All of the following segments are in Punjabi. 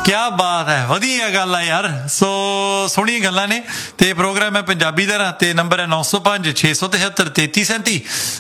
क्या बात है, ਵਧੀਆ ਗੱਲ ਆ ਯਾਰ। ਸੋ ਸੋਹਣੀਆਂ ਗੱਲਾਂ ਨੇ ਤੇ ਪ੍ਰੋਗਰਾਮ ਹੈ ਪੰਜਾਬੀ ਦਾ ਤੇ ਨੰਬਰ ਹੈ 905 673 3337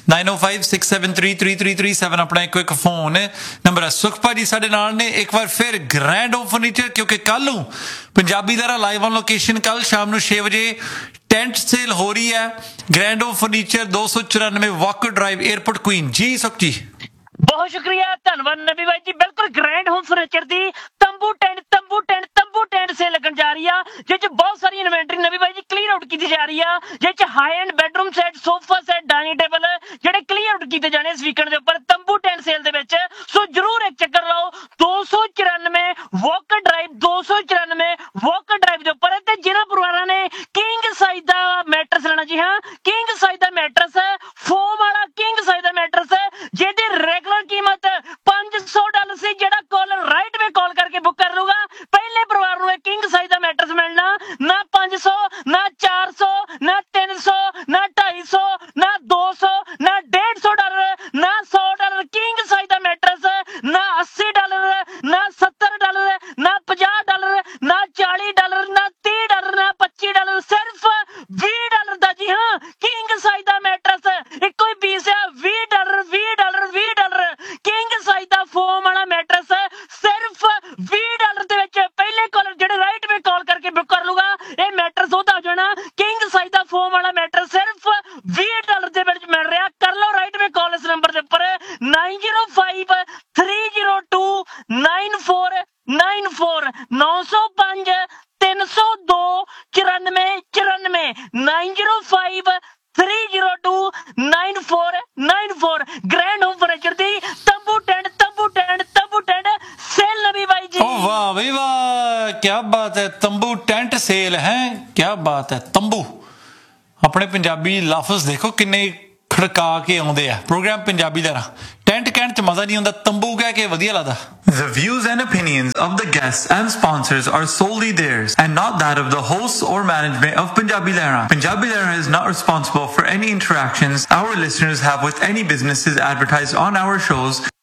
9056733337 ਆਪਣਾ ਇੱਕ ਫੋਨ ਨੰਬਰ ਹੈ। ਸੁਖ ਭਾਜੀ ਸਾਡੇ ਨਾਲ ਨੇ ਇੱਕ ਵਾਰ ਫਿਰ ਗ੍ਰੈਂਡ ਹੋਮ ਫਰਨੀਚਰ, ਕਿਉਂਕਿ ਕੱਲ ਨੂੰ ਪੰਜਾਬੀ ਦਾ ਲਾਈਵ ਔਨ ਲੋਕੇਸ਼ਨ ਕੱਲ ਸ਼ਾਮ ਨੂੰ 6 ਵਜੇ ਟੈਂਟ ਸੇਲ ਹੋ ਰਹੀ ਹੈ। Grand home furniture 294 Walker drive airport Queen. ਜੀ ਸੁਖ ਜੀ ਬਹੁਤ ਸ਼ੁਕਰੀਆ, ਧੰਨਵਾਦ ਨਬੀ ਬਾਈ ਜੀ। ਬਿਲਕੁਲ ਗ੍ਰੈਂਡ ਹੋਮ ਫਰਨੀਚਰ ਦੀ ਤੰਬੂ ਟੈਂਟ ਸੇਲ ਲੱਗਣ ਜਾ ਰਹੀ ਆ, ਜਿਸ ਚ ਬਹੁਤ ਸਾਰੀ ਇਨਵੈਂਟਰੀ ਨਬੀ ਬਾਈ ਜੀ ਕਲੀਅਰ ਆਊਟ ਕੀਤੀ ਜਾ ਰਹੀ ਆ, ਜਿਸ ਚ high end bedroom set, sofa set, dining table ਜਿਹੜੇ ਕਲੀਅਰ ਆਊਟ ਕੀਤੇ ਜਾਣੇ ਇਸ ਵੀਕਐਂਡ ਦੇ ਉੱਪਰ ਤੰਬੂ ਟੈਂਟ ਸੇਲ ਦੇ ਵਿੱਚ। ਸੋ ਜਰੂਰ ਇੱਕ ਚੱਕਰ ਲਾਓ। 294 ਵਾਕਰ ਡਰਾਈਵ 294 ਵਾਕਰ ਡਰਾਈਵ ਦੇ ਉੱਪਰ। ਤੇ ਜਿਹਨਾਂ ਪਰਿਵਾਰਾਂ ਨੇ ਕਿੰਗ ਸਾਈਜ਼ ਦਾ ਮੈਟਰਸ ਲੈਣਾ, ਜੀ ਹਾਂ ਕਿੰਗ ਸਾਈਜ਼ ਦਾ ਮੈਟਰਸ ਹੈ, ਫੋਮ ਵਾਲਾ ਕਿੰਗ ਸਾਈਜ਼ ਦਾ ਮੈਟਰਸ ਹੈ, ਜਿਹਦੀ ਰੈਗੂਲਰ ਕੀਮਤ $500 ਸੀ। ਜਿਹੜਾ ਕਾਲਰ ਰਾਈਟ ਵੇ ਕਾਲ ਕਰਕੇ ਬੁੱਕ ਕਰ ਲੂਗਾ, ਪਹਿਲੇ ਪਰਿਵਾਰ ਨੂੰ ਕਿੰਗ ਸਾਈਜ਼ ਦਾ ਮੈਟਰਸ ਮਿਲਣਾ। ਨਾ 500, ਨਾ 400, ਨਾ 300, ਨਾ 250, ਨਾ 200, ਨਾ $150, ਨਾ $100 ਕਿੰਗ ਸਾਈਜ਼ ਦਾ ਮੈਟਰਸ। ਨਾ $80, ਨਾ $70, ਨਾ $50, ਨਾ $40, ਨਾ $30, ਨਾ $25, ਸਿਰਫ $20 ਦਾ। ਜੀ ਹਾਂ ਕਿੰਗ ਸਾਈਜ਼ ਦਾ ਮੈਟਰਸ ਇੱਕੋ ਹੀ ਪੀਸ ਆ। $20 ਕਿੰਗ ਸਾਈਜ਼ ਦਾ ਫੋਮ ਵਾਲਾ ਮੈਟਰਸ ਸਿਰਫ $20 ਦੇ ਵਿੱਚ। ਪਹਿਲੇ ਕਾਲਰ ਜਿਹੜੇ ਰਾਈਟ ਵੇ ਕਾਲ ਕਰਕੇ ਬੁੱਕ ਕਰ ਲੂਗਾ, ਇਹ ਮੈਟਰਸ ਉਹਦਾ ਹੋ ਜਾਣਾ। ਕਿੰਗ ਸਾਈਜ਼ ਦਾ ਫੋਮ ਵਾਲਾ ਮੈਟਰਸ ਸਿਰਫ $20 ਦੇ ਵਿੱਚ ਮਿਲ ਰਿਹਾ। ਕਰ ਲਓ ਰਾਈਟ ਵੇ ਕਾਲ ਇਸ ਨੰਬਰ ਦੇ ਉੱਪਰ 905 302 9494 905 302 9494 905 302 9494 ਗ੍ਰੈਂਡ ਹੋਮ ਫਰਨੀਚਰ ਦੀ ਤੰਬੂ ਟੈਂਟ ਸੇਲ ਨਬੀ ਬਾਈ ਜੀ। ਓ ਵਾਹ ਬਈ ਵਾਹ, ਕੀ ਬਾਤ ਹੈ। ਤੰਬੂ ਟੈਂਟ ਸੇਲ ਹੈ, ਕੀ ਬਾਤ ਹੈ। ਤੰਬੂ ਆਪਣੇ ਪੰਜਾਬੀ ਲਫ਼ਜ਼ ਦੇਖੋ ਕਿੰਨੇ ਖੜਕਾ ਕੇ ਆਉਂਦੇ ਆ। ਪ੍ਰੋਗਰਾਮ ਪੰਜਾਬੀ ਦਾ ਟੈਂਟ ਕਹਿਣ ਚ ਮਜ਼ਾ ਨਹੀਂ ਆਉਂਦਾ, ਤੰਬੂ ਕਹਿ ਕੇ ਵਧੀਆ ਲੱਗਦਾ। The views and opinions of the guests and sponsors are solely theirs and not that of the hosts or management of Punjabi Lehra. Punjabi Lehra is not responsible for any interactions our listeners have with any businesses advertised on our shows.